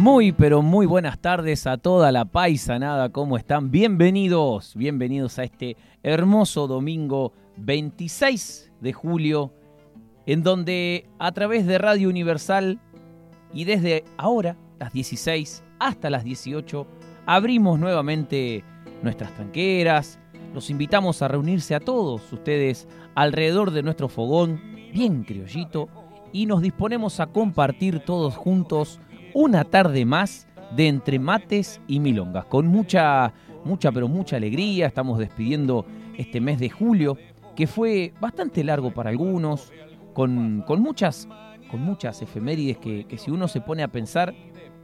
Muy, pero muy buenas tardes a toda la paisanada. ¿Cómo están? Bienvenidos a este hermoso domingo 26 de julio, en donde a través de Radio Universal y desde ahora, las 16 hasta las 18, abrimos nuevamente nuestras tranqueras. Los invitamos a reunirse a todos ustedes alrededor de nuestro fogón, bien criollito, y nos disponemos a compartir todos juntos una tarde más de entre mates y milongas. Con mucha alegría estamos despidiendo este mes de julio, que fue bastante largo para algunos, con muchas efemérides que si uno se pone a pensar,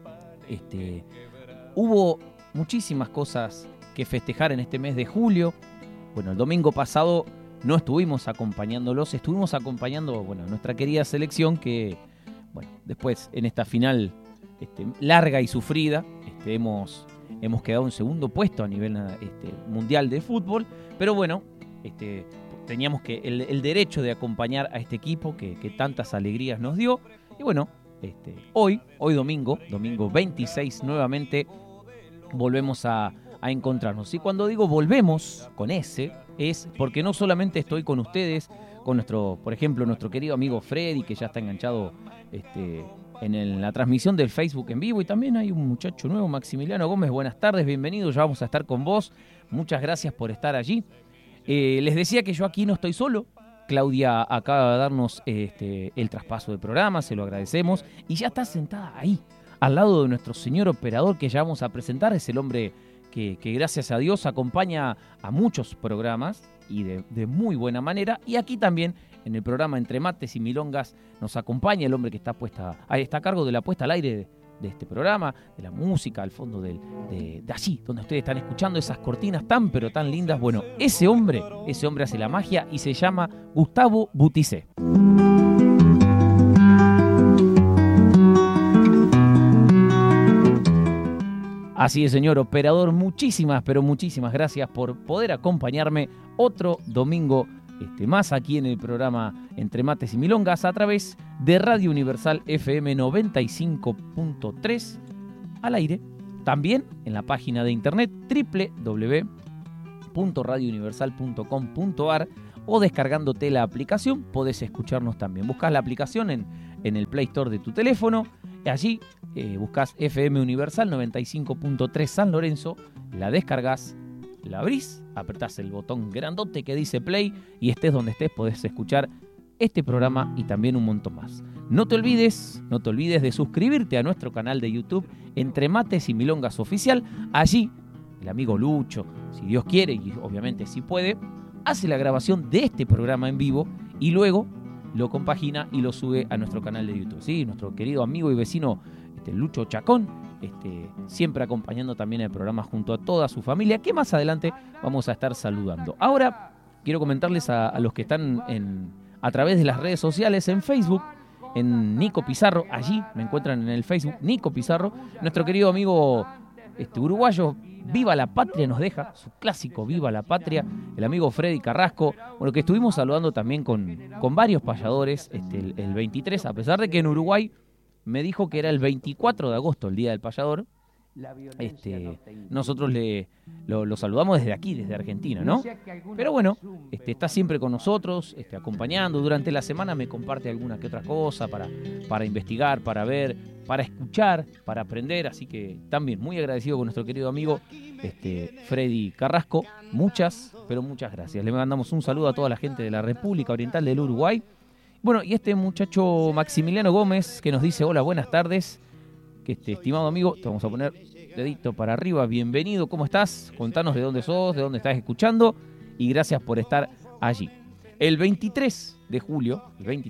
hubo muchísimas cosas que festejar en este mes de julio. Bueno, el domingo pasado no estuvimos acompañándolos, estuvimos acompañando a nuestra querida selección que, después en esta final larga y sufrida, hemos quedado en segundo puesto a nivel mundial de fútbol, pero teníamos el derecho de acompañar a este equipo que tantas alegrías nos dio. Y hoy domingo 26 nuevamente volvemos a encontrarnos. Y cuando digo volvemos con ese, es porque no solamente estoy con ustedes, con por ejemplo, nuestro querido amigo Freddy, que ya está enganchado en la transmisión del Facebook en vivo, y también hay un muchacho nuevo, Maximiliano Gómez. Buenas tardes, bienvenido, ya vamos a estar con vos. Muchas gracias por estar allí. Les decía que yo aquí no estoy solo. Claudia acaba de darnos el traspaso de programa, se lo agradecemos, y ya está sentada ahí, al lado de nuestro señor operador, que ya vamos a presentar. Es el hombre que gracias a Dios acompaña a muchos programas y de muy buena manera, y aquí también en el programa Entre Mates y Milongas nos acompaña el hombre que está a cargo de la puesta al aire de este programa, de la música, al fondo de allí, donde ustedes están escuchando esas cortinas tan pero tan lindas. Bueno, ese hombre hace la magia y se llama Gustavo Butizé. Así es, señor operador, muchísimas gracias por poder acompañarme otro domingo más aquí en el programa Entre Mates y Milongas a través de Radio Universal FM 95.3 al aire, también en la página de internet www.radiouniversal.com.ar, o descargándote la aplicación podés escucharnos también. Buscás la aplicación en el Play Store de tu teléfono, allí buscás FM Universal 95.3 San Lorenzo, la descargás, la abrís, apretás el botón grandote que dice play y estés donde estés podés escuchar este programa y también un montón más. No te olvides de suscribirte a nuestro canal de YouTube Entre Mates y Milongas Oficial. Allí el amigo Lucho, si Dios quiere y obviamente si puede, hace la grabación de este programa en vivo y luego lo compagina y lo sube a nuestro canal de YouTube. Sí, nuestro querido amigo y vecino Lucho Chacón, siempre acompañando también el programa junto a toda su familia, que más adelante vamos a estar saludando. Ahora quiero comentarles a los que están a través de las redes sociales, en Facebook, en Nico Pizarro, allí me encuentran en el Facebook, Nico Pizarro, nuestro querido amigo uruguayo, Viva la Patria, nos deja su clásico Viva la Patria, el amigo Freddy Carrasco, que estuvimos saludando también con varios payadores el 23, a pesar de que en Uruguay me dijo que era el 24 de agosto, el Día del Payador. Nosotros lo saludamos desde aquí, desde Argentina, ¿no? Pero está siempre con nosotros, acompañando. Durante la semana me comparte alguna que otra cosa para investigar, para ver, para escuchar, para aprender. Así que también muy agradecido con nuestro querido amigo Freddy Carrasco. Muchas gracias. Le mandamos un saludo a toda la gente de la República Oriental del Uruguay. Y este muchacho Maximiliano Gómez que nos dice: hola, buenas tardes. Estimado amigo, te vamos a poner dedito para arriba. Bienvenido, ¿cómo estás? Contanos de dónde sos, de dónde estás escuchando, y gracias por estar allí. El 23 de julio,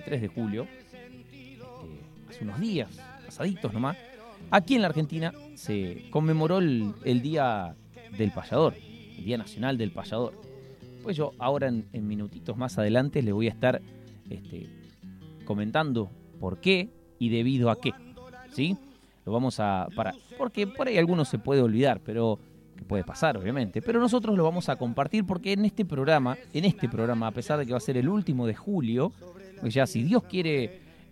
hace unos días, pasaditos nomás, aquí en la Argentina se conmemoró el Día del Payador, el Día Nacional del Payador. Pues yo ahora en minutitos más adelante le voy a estar comentando por qué y debido a qué, ¿sí? Lo vamos porque por ahí alguno se puede olvidar, pero que puede pasar obviamente, pero nosotros lo vamos a compartir porque en este programa, a pesar de que va a ser el último de julio, pues ya si Dios quiere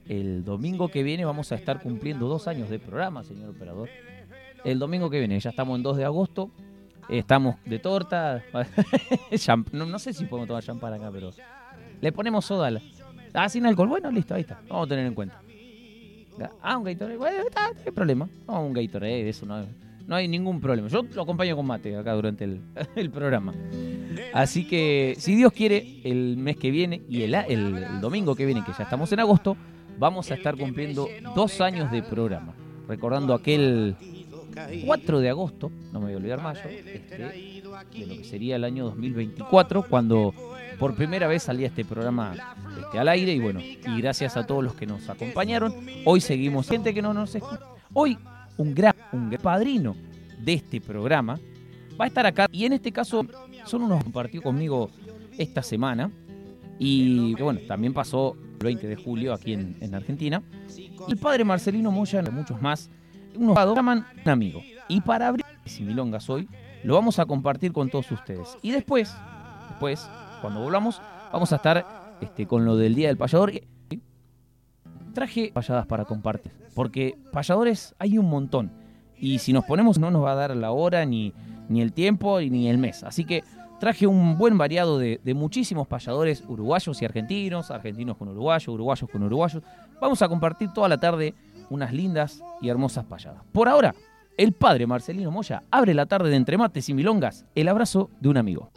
el domingo que viene vamos a estar cumpliendo 2 años de programa, señor operador. El domingo que viene, ya estamos en 2 de agosto, estamos de torta, no sé si podemos tomar champán acá, pero le ponemos soda. Sin alcohol, bueno, listo, ahí está, vamos a tener en cuenta. Un Gatorade, bueno, no hay problema, un Gatorade, de eso no hay ningún problema. Yo lo acompaño con mate acá durante el programa. Así que, si Dios quiere, el mes que viene y el domingo que viene, que ya estamos en agosto, vamos a estar cumpliendo 2 años de programa. Recordando aquel 4 de agosto, no me voy a olvidar más yo, de lo que sería el año 2024, cuando por primera vez salía este programa al aire. Y bueno, y gracias a todos los que nos acompañaron. Hoy seguimos, gente que no nos escucha. Hoy un gran padrino de este programa va a estar acá, y en este caso son unos que compartió conmigo esta semana, y que bueno, también pasó el 20 de julio aquí en Argentina. El padre Marcelino Moya y muchos más, unos llaman un amigo, y para abrir Milongas hoy lo vamos a compartir con todos ustedes. Y después cuando volvamos, vamos a estar con lo del Día del Payador. Traje payadas para compartir, porque payadores hay un montón, y si nos ponemos no nos va a dar la hora, ni el tiempo, ni el mes. Así que traje un buen variado de muchísimos payadores uruguayos y argentinos con uruguayos, uruguayos con uruguayos. Vamos a compartir toda la tarde unas lindas y hermosas payadas. Por ahora, el padre Marcelino Moya abre la tarde de Entre Mates y Milongas, el abrazo de un amigo.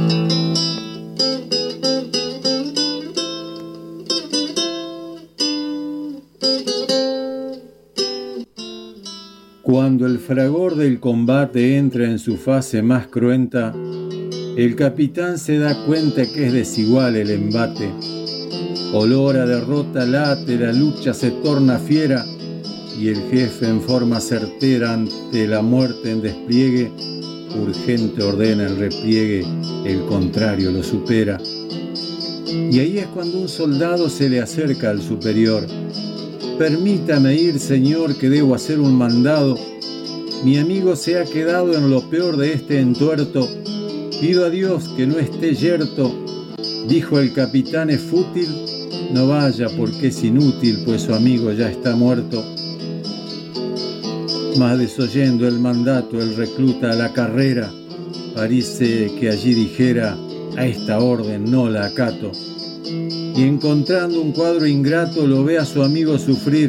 Cuando el fragor del combate entra en su fase más cruenta, el capitán se da cuenta que es desigual el embate. Olor a derrota late, la lucha se torna fiera, y el jefe en forma certera ante la muerte en despliegue, urgente ordena el repliegue, el contrario lo supera. Y ahí es cuando un soldado se le acerca al superior. Permítame ir, señor, que debo hacer un mandado. Mi amigo se ha quedado en lo peor de este entuerto. Pido a Dios que no esté yerto. Dijo el capitán: es fútil, no vaya porque es inútil, pues su amigo ya está muerto. Mas desoyendo el mandato, el recluta a la carrera, parece que allí dijera: a esta orden no la acato. Y encontrando un cuadro ingrato, lo ve a su amigo sufrir.